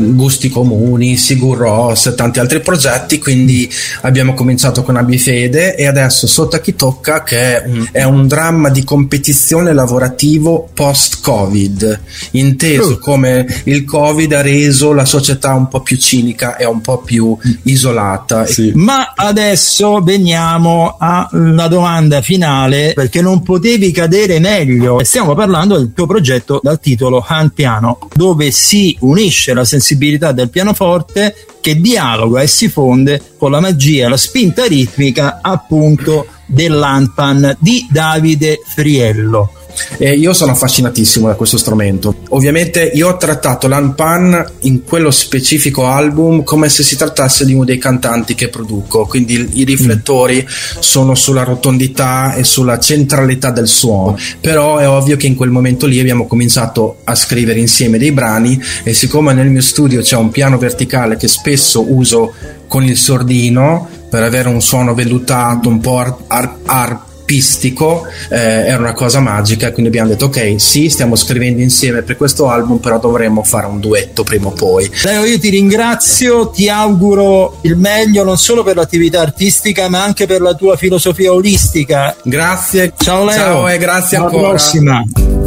Gusti Comuni, Sigur Rós, tanti altri progetti, quindi abbiamo cominciato con Abifede e adesso Sotto a chi tocca, che è un dramma di competizione lavorativo post-Covid, inteso come il Covid ha reso la società un po' più cinica e un po' più isolata. Sì. Ma adesso veniamo alla domanda finale, perché non potevi cadere meglio. Stiamo parlando del tuo progetto dal titolo Han Piano, dove si unisce la sensibilità del pianoforte che dialoga e si fonde con la magia e la spinta ritmica appunto dell'Handpan di Davide Friello. Io sono affascinatissimo da questo strumento. Ovviamente io ho trattato l'Handpan in quello specifico album come se si trattasse di uno dei cantanti che produco, quindi i riflettori sono sulla rotondità e sulla centralità del suono, però è ovvio che in quel momento lì abbiamo cominciato a scrivere insieme dei brani, e siccome nel mio studio c'è un piano verticale che spesso uso con il sordino per avere un suono vellutato, un po' arpistico, era una cosa magica, quindi abbiamo detto ok, sì, stiamo scrivendo insieme per questo album, però dovremmo fare un duetto prima o poi. Leo, io ti ringrazio, ti auguro il meglio non solo per l'attività artistica ma anche per la tua filosofia olistica. Grazie, ciao Leo, ciao e grazie alla ancora. Prossima.